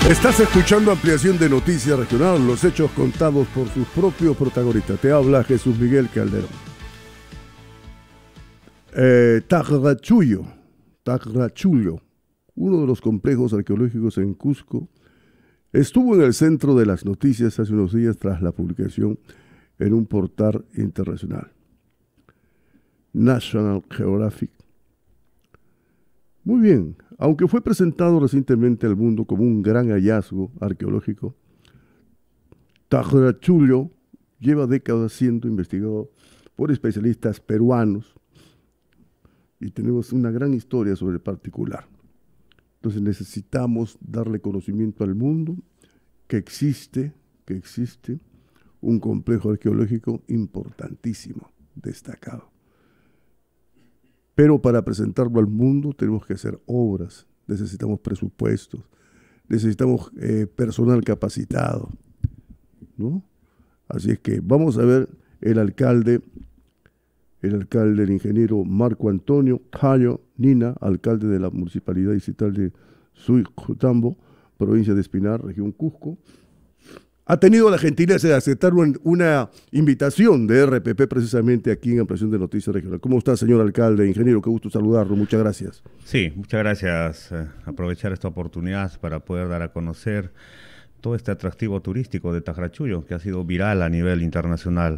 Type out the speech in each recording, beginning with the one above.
Estás escuchando ampliación de Noticias Regional, los hechos contados por sus propios protagonistas. Te habla Jesús Miguel Calderón. Tagrachullo, uno de los complejos arqueológicos en Cusco, estuvo en el centro de las noticias hace unos días tras la publicación en un portal internacional, National Geographic. Muy bien, aunque fue presentado recientemente al mundo como un gran hallazgo arqueológico, Tagrachullo lleva décadas siendo investigado por especialistas peruanos y tenemos una gran historia sobre el particular. Entonces necesitamos darle conocimiento al mundo que existe un complejo arqueológico importantísimo, destacado. Pero para presentarlo al mundo tenemos que hacer obras, necesitamos presupuestos, necesitamos personal capacitado, ¿no? Así es que vamos a ver el alcalde, el ingeniero Marco Antonio Cayo Nina, alcalde de la Municipalidad Distrital de Suycutambo, provincia de Espinar, región Cusco. Ha tenido la gentileza de aceptar una invitación de RPP precisamente aquí en Ampliación de Noticias Regional. ¿Cómo está, señor alcalde, ingeniero? Qué gusto saludarlo. Muchas gracias. Sí, muchas gracias. Aprovechar esta oportunidad para poder dar a conocer todo este atractivo turístico de Tagrachullo, que ha sido viral a nivel internacional.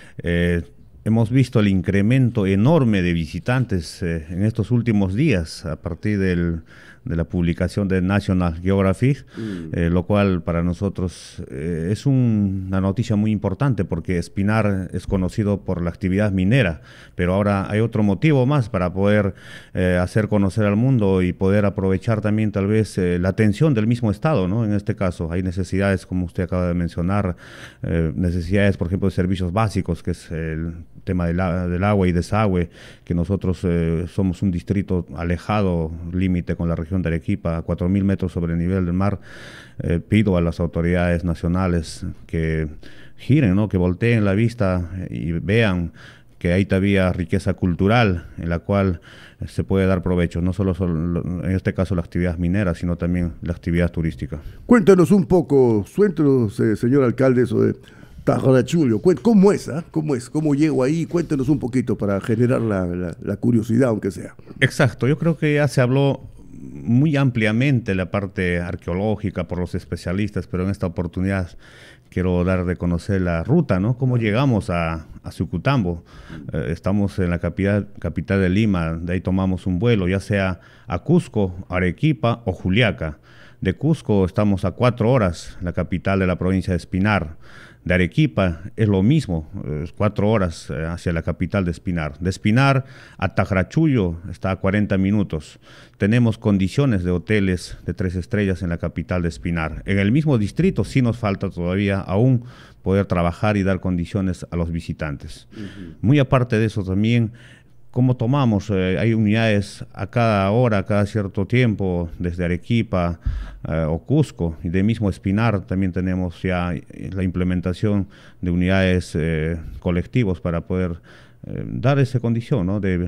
Hemos visto el incremento enorme de visitantes en estos últimos días a partir de la publicación de National Geographic, lo cual para nosotros es una noticia muy importante porque Espinar es conocido por la actividad minera, pero ahora hay otro motivo más para poder hacer conocer al mundo y poder aprovechar también tal vez la atención del mismo Estado, ¿no? En este caso hay necesidades, como usted acaba de mencionar, necesidades, por ejemplo, de servicios básicos, que es el tema del agua y desagüe, que nosotros somos un distrito alejado, límite con la región de Arequipa, a 4.000 metros sobre el nivel del mar. Pido a las autoridades nacionales que giren, ¿no? Que volteen la vista y vean que hay todavía riqueza cultural en la cual se puede dar provecho, no solo en este caso la actividad minera, sino también la actividad turística. Cuéntanos un poco, señor alcalde, sobre Tagrachullo. ¿Cómo es? ¿Cómo es? ¿Cómo llego ahí? Cuéntenos un poquito para generar la curiosidad, aunque sea. Exacto, yo creo que ya se habló muy ampliamente la parte arqueológica por los especialistas, pero en esta oportunidad quiero dar de conocer la ruta, ¿no? Cómo llegamos a Suycutambo. Estamos en la capital de Lima, de ahí tomamos un vuelo, ya sea a Cusco, Arequipa o Juliaca. De Cusco estamos a 4 horas, la capital de la provincia de Espinar. De Arequipa es lo mismo, 4 horas hacia la capital de Espinar. De Espinar a Tagrachullo está a 40 minutos. Tenemos condiciones de hoteles de 3 estrellas en la capital de Espinar. En el mismo distrito sí nos falta todavía aún poder trabajar y dar condiciones a los visitantes. Muy aparte de eso también, ¿cómo tomamos? Hay unidades a cada hora, a cada cierto tiempo, desde Arequipa o Cusco, y de mismo Espinar también tenemos ya la implementación de unidades colectivos para poder dar esa condición, ¿no? de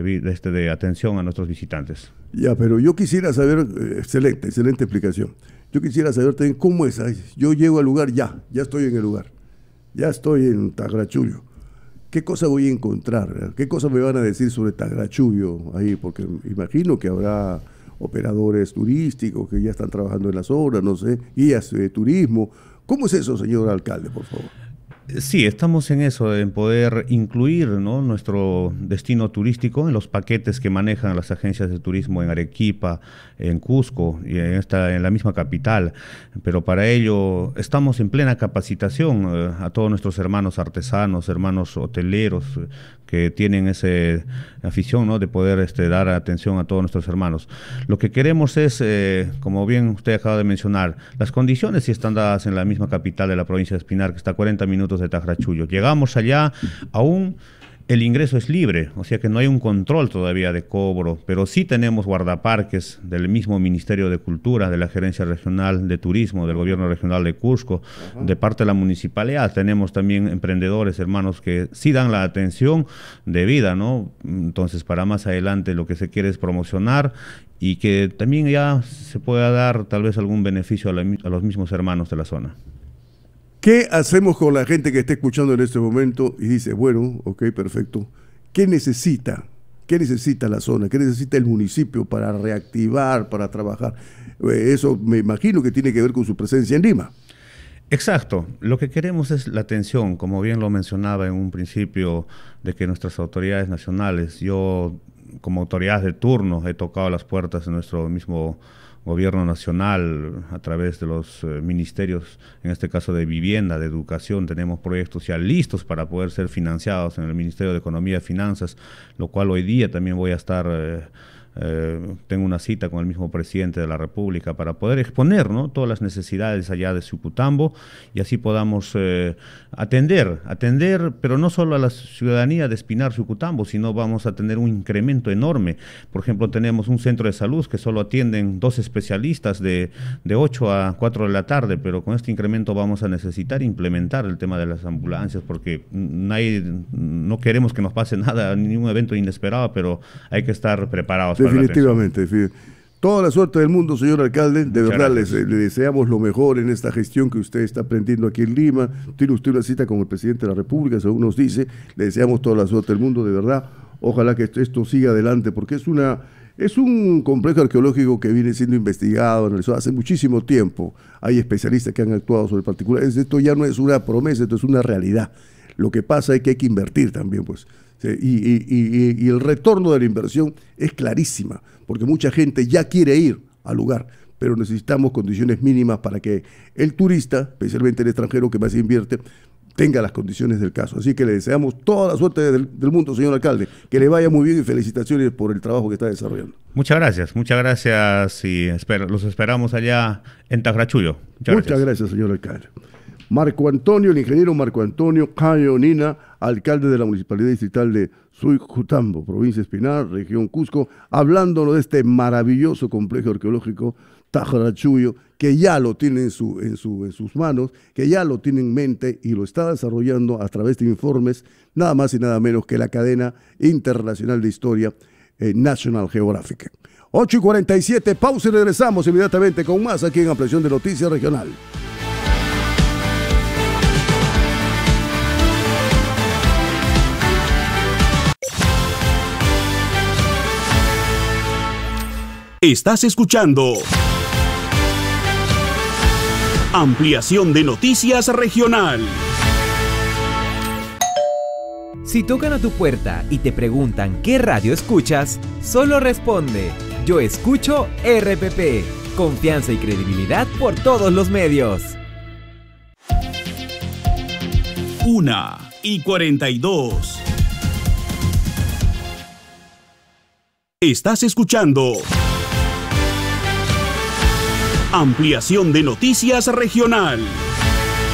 atención a nuestros visitantes. Ya, pero yo quisiera saber, excelente explicación. Yo quisiera saber también cómo es. Yo llego al lugar, ya estoy en el lugar, ya estoy en Tagrachullo. ¿Qué cosa voy a encontrar? ¿Qué cosas me van a decir sobre Tagrachullo ahí? Porque imagino que habrá operadores turísticos que ya están trabajando en las obras, no sé, guías de turismo. ¿Cómo es eso, señor alcalde, por favor? Sí, estamos en eso, en poder incluir, ¿no?, nuestro destino turístico en los paquetes que manejan las agencias de turismo en Arequipa, en Cusco y en la misma capital. Pero para ello estamos en plena capacitación a todos nuestros hermanos artesanos, hermanos hoteleros que tienen esa afición, ¿no?, de poder dar atención a todos nuestros hermanos. Lo que queremos es, como bien usted acaba de mencionar, las condiciones sí están dadas en la misma capital de la provincia de Espinar, que está a 40 minutos de Tagrachullo. Llegamos allá aún el ingreso es libre, o sea que no hay un control todavía de cobro, pero sí tenemos guardaparques del mismo Ministerio de Cultura, de la Gerencia Regional de Turismo, del Gobierno Regional de Cusco, de parte de la municipalidad. Tenemos también emprendedores, hermanos, que sí dan la atención debida, ¿no? Entonces, para más adelante lo que se quiere es promocionar y que también ya se pueda dar tal vez algún beneficio a los mismos hermanos de la zona. ¿Qué hacemos con la gente que está escuchando en este momento y dice, bueno, ok, perfecto, ¿qué necesita? ¿Qué necesita la zona? ¿Qué necesita el municipio para reactivar, para trabajar? Eso me imagino que tiene que ver con su presencia en Lima. Exacto. Lo que queremos es la atención, como bien lo mencionaba en un principio, de que nuestras autoridades nacionales, yo como autoridad de turno he tocado las puertas de nuestro mismo gobierno nacional a través de los ministerios, en este caso de vivienda, de educación. Tenemos proyectos ya listos para poder ser financiados en el Ministerio de Economía y Finanzas, lo cual hoy día también voy a estar, tengo una cita con el mismo presidente de la República para poder exponer, ¿no?, todas las necesidades allá de Sucutambo y así podamos atender, pero no solo a la ciudadanía de Espinar Sucutambo, sino vamos a tener un incremento enorme. Por ejemplo, tenemos un centro de salud que solo atienden 2 especialistas de 8 a 4 de la tarde, pero con este incremento vamos a necesitar implementar el tema de las ambulancias porque no queremos que nos pase nada, ningún evento inesperado, pero hay que estar preparados. Definitivamente. Toda la suerte del mundo, señor alcalde. De verdad, le deseamos lo mejor en esta gestión que usted está aprendiendo aquí en Lima. Tiene usted una cita con el presidente de la República, según nos dice. Le deseamos toda la suerte del mundo, de verdad. Ojalá que esto siga adelante, porque es un complejo arqueológico que viene siendo investigado, analizado hace muchísimo tiempo. Hay especialistas que han actuado sobre particulares. Esto ya no es una promesa, esto es una realidad. Lo que pasa es que hay que invertir también, pues. Y el retorno de la inversión es clarísima, porque mucha gente ya quiere ir al lugar, pero necesitamos condiciones mínimas para que el turista, especialmente el extranjero que más invierte, tenga las condiciones del caso. Así que le deseamos toda la suerte del mundo, señor alcalde, que le vaya muy bien y felicitaciones por el trabajo que está desarrollando. Muchas gracias y los esperamos allá en Tagrachullo. Muchas gracias, señor alcalde. Marco Antonio, el ingeniero Marco Antonio Cayo Nina, alcalde de la Municipalidad Distrital de Sucutambo, provincia de Espinar, región Cusco, hablándonos de este maravilloso complejo arqueológico Tagrachullo, que ya lo tiene en sus manos, que ya lo tiene en mente y lo está desarrollando a través de informes, nada más y nada menos que la cadena internacional de historia National Geographic. 8:47, pausa y regresamos inmediatamente con más aquí en Ampliación de Noticias Regional. Estás escuchando Ampliación de Noticias Regional. Si tocan a tu puerta y te preguntan qué radio escuchas, solo responde: yo escucho RPP. Confianza y credibilidad por todos los medios. 1:42. Estás escuchando Ampliación de Noticias Regional.